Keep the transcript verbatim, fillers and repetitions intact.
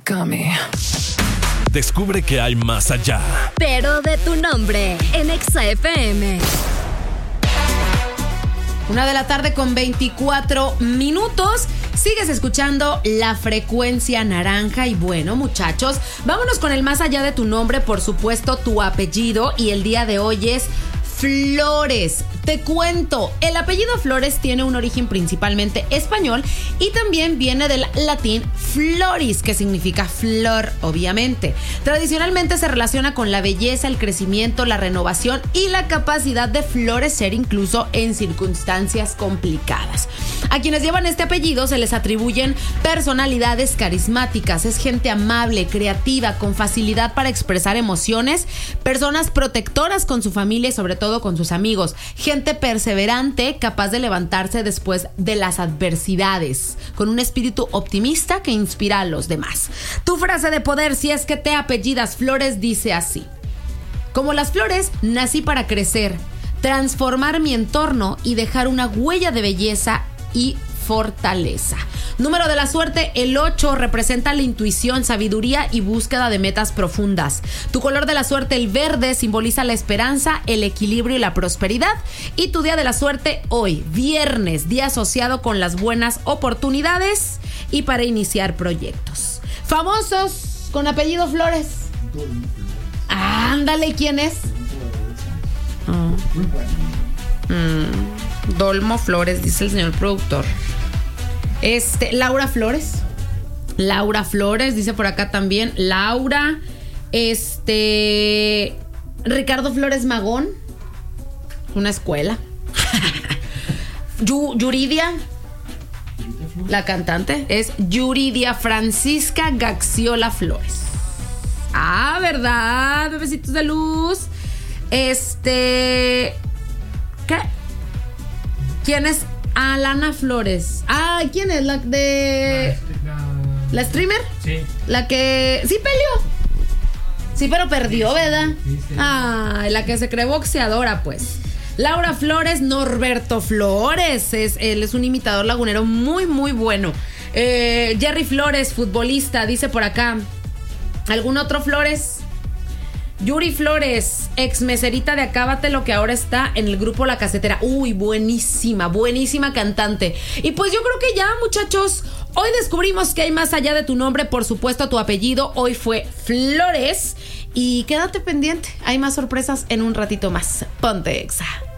Kami. Descubre que hay más allá. Pero de tu nombre, en Exa F M. Una de la tarde con veinticuatro minutos. Sigues escuchando La Frecuencia Naranja. Y bueno, muchachos, vámonos con el más allá de tu nombre, por supuesto, tu apellido. Y el día de hoy es Flores. Te cuento, el apellido Flores tiene un origen principalmente español y también viene del latín floris, que significa flor, obviamente. Tradicionalmente se relaciona con la belleza, el crecimiento, la renovación y la capacidad de florecer incluso en circunstancias complicadas. A quienes llevan este apellido se les atribuyen personalidades carismáticas, es gente amable, creativa, con facilidad para expresar emociones, personas protectoras con su familia y sobre todo con sus amigos, gente perseverante, capaz de levantarse después de las adversidades, con un espíritu optimista que inspira a los demás. Tu frase de poder, si es que te apellidas Flores, dice así: como las flores, nací para crecer, transformar mi entorno y dejar una huella de belleza y fortaleza. Número de la suerte, el ocho, representa la intuición, sabiduría y búsqueda de metas profundas. Tu color de la suerte, el verde, simboliza la esperanza, el equilibrio y la prosperidad. Y tu día de la suerte, hoy, viernes, día asociado con las buenas oportunidades y para iniciar proyectos. Famosos con apellido Flores. Ándale, ¿quién es? Oh. Mm, Dolmo Flores, dice el señor productor. Este, Laura Flores. Laura Flores, dice por acá también. Laura. Este. Ricardo Flores Magón. Una escuela. Yu, Yuridia. La cantante es Yuridia Francisca Gaxiola Flores. Ah, ¿verdad? Bebecitos de luz. Este. ¿Qué? ¿Quién es? Alana Flores. Ah, ¿quién es? La de... La, ¿La streamer? Sí. La que... Sí peleó. Sí, pero perdió, ¿verdad? Sí, sí. Ah, la que se cree boxeadora, pues. Laura Flores, Norberto Flores. Es, él es un imitador lagunero muy, muy bueno. Eh, Jerry Flores, futbolista, dice por acá. ¿Algún otro Flores? Yuri Flores, ex meserita de Acábatelo, que ahora está en el grupo La Casetera. Uy, buenísima, buenísima cantante. Y pues yo creo que ya, muchachos, hoy descubrimos que hay más allá de tu nombre, por supuesto, tu apellido. Hoy fue Flores. Y quédate pendiente, hay más sorpresas en un ratito más. Ponte Exa.